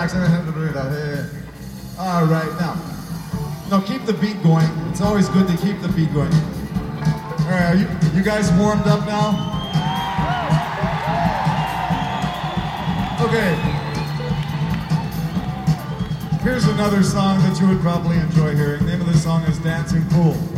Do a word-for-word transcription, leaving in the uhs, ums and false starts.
sax. All right, now. No, keep the beat going. It's always good to keep the beat going. All right, are you, you guys warmed up now? Okay. Here's another song that you would probably enjoy hearing. The name of the song is Dancing Pool.